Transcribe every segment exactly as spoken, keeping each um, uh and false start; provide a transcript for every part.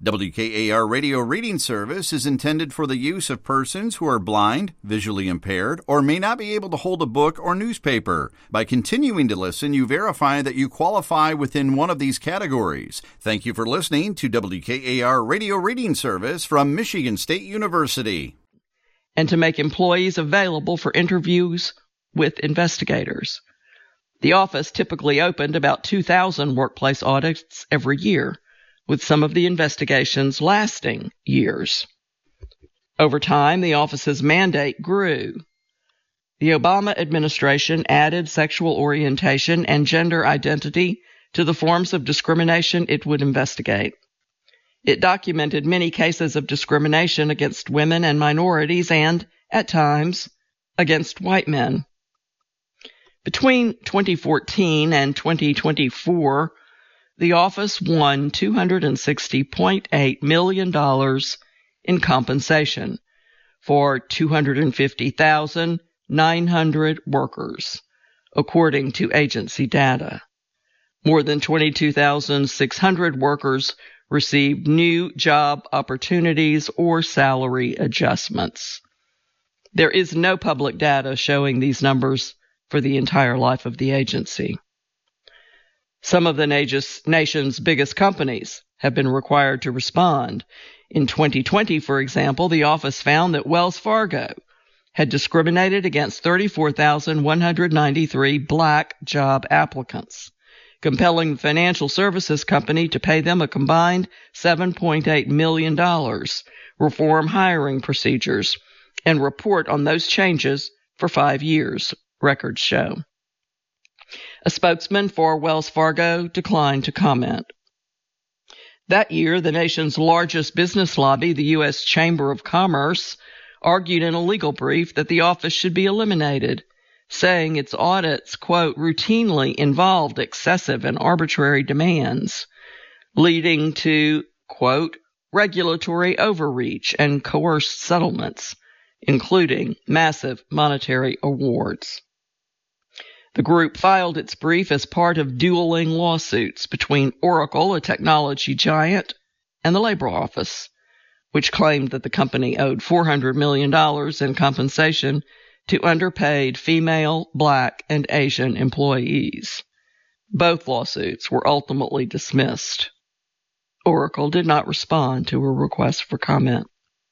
W K A R Radio Reading Service is intended for the use of persons who are blind, visually impaired, or may not be able to hold a book or newspaper. By continuing to listen, you verify that you qualify within one of these categories. Thank you for listening to W K A R Radio Reading Service from Michigan State University. And to make employees available for interviews with investigators. The office typically opened about two thousand workplace audits every year, with some of the investigations lasting years. Over time, the office's mandate grew. The Obama administration added sexual orientation and gender identity to the forms of discrimination it would investigate. It documented many cases of discrimination against women and minorities and, at times, against white men. Between twenty fourteen and twenty twenty-four, the office won two hundred sixty point eight million dollars in compensation for two hundred fifty thousand nine hundred workers, according to agency data. More than twenty-two thousand six hundred workers received new job opportunities or salary adjustments. There is no public data showing these numbers for the entire life of the agency. Some of the nation's biggest companies have been required to respond. In twenty twenty, for example, the office found that Wells Fargo had discriminated against thirty-four thousand one hundred ninety-three black job applicants, compelling the financial services company to pay them a combined seven point eight million dollars, reform hiring procedures, and report on those changes for five years, records show. A spokesman for Wells Fargo declined to comment. That year, the nation's largest business lobby, the U S Chamber of Commerce, argued in a legal brief that the office should be eliminated, saying its audits, quote, routinely involved excessive and arbitrary demands, leading to, quote, regulatory overreach and coerced settlements, including massive monetary awards. The group filed its brief as part of dueling lawsuits between Oracle, a technology giant, and the Labor Office, which claimed that the company owed four hundred million dollars in compensation to underpaid female, black, and Asian employees. Both lawsuits were ultimately dismissed. Oracle did not respond to a request for comment.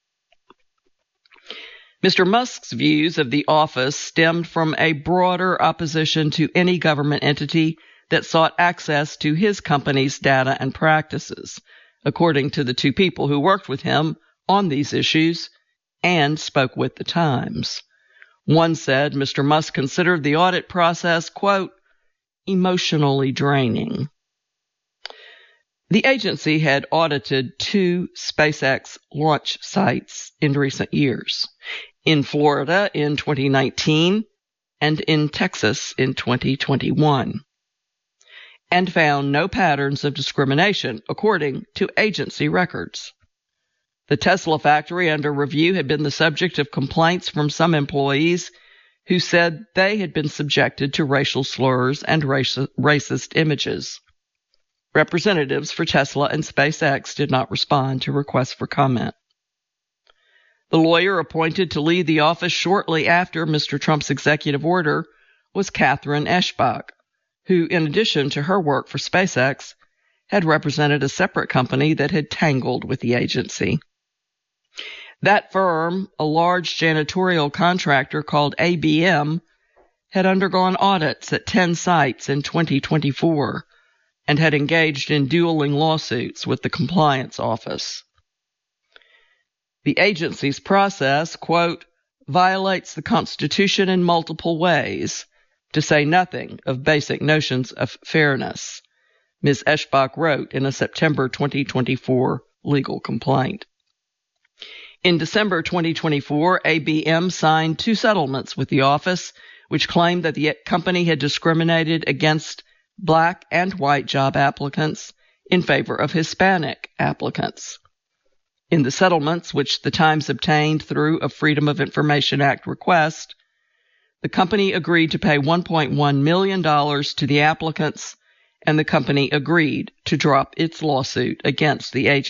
Mister Musk's views of the office stemmed from a broader opposition to any government entity that sought access to his company's data and practices, according to the two people who worked with him on these issues and spoke with the Times. One said Mister Musk considered the audit process, quote, emotionally draining. The agency had audited two SpaceX launch sites in recent years, in Florida in twenty nineteen and in Texas in twenty twenty-one, and found no patterns of discrimination, according to agency records. The Tesla factory under review had been the subject of complaints from some employees who said they had been subjected to racial slurs and race- racist images. Representatives for Tesla and SpaceX did not respond to requests for comment. The lawyer appointed to lead the office shortly after Mister Trump's executive order was Catherine Eschbach, who, in addition to her work for SpaceX, had represented a separate company that had tangled with the agency. That firm, a large janitorial contractor called A B M, had undergone audits at ten sites in twenty twenty-four and had engaged in dueling lawsuits with the Compliance Office. The agency's process, quote, violates the Constitution in multiple ways, to say nothing of basic notions of fairness, Miz Eschbach wrote in a September twenty twenty-four legal complaint. In December twenty twenty-four, A B M signed two settlements with the office, which claimed that the company had discriminated against black and white job applicants in favor of Hispanic applicants. In the settlements, which the Times obtained through a Freedom of Information Act request, the company agreed to pay one point one million dollars to the applicants, and the company agreed to drop its lawsuit against the agency.